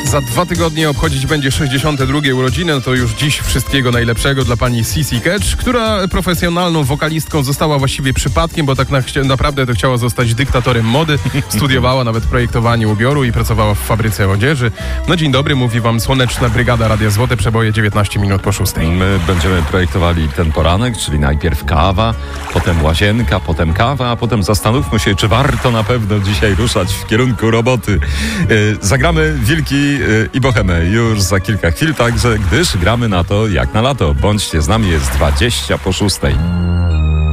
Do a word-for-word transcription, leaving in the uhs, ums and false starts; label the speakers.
Speaker 1: Za dwa tygodnie obchodzić będzie sześćdziesiąte drugie urodziny, no to już dziś wszystkiego najlepszego dla pani Sissy Catch, która profesjonalną wokalistką została właściwie przypadkiem, bo tak na, naprawdę to chciała zostać dyktatorem mody. Studiowała nawet projektowanie ubioru i pracowała w fabryce odzieży. No dzień dobry, mówi wam Słoneczna Brygada Radia Złote, przeboje dziewiętnaście minut po szóstej.
Speaker 2: My będziemy projektowali ten poranek, czyli najpierw kawa, potem łazienka, potem kawa, a potem zastanówmy się, czy warto na pewno dzisiaj ruszać w kierunku roboty. Yy, zagramy Wilki yy, i Bohemę już za kilka chwil, także gdyż gramy na to jak na lato. Bądźcie z nami, jest dwadzieścia po szóstej.